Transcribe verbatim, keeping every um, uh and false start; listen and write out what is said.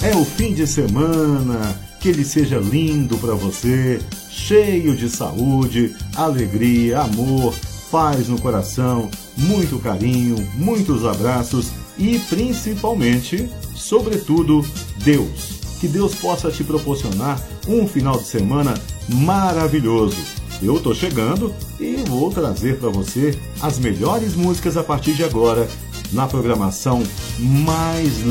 É o fim de semana, que ele seja lindo para você, cheio de saúde, alegria, amor, paz no coração, muito carinho, muitos abraços e principalmente, sobretudo, Deus. Que Deus possa te proporcionar um final de semana maravilhoso. Eu tô chegando e vou trazer para você as melhores músicas a partir de agora na programação mais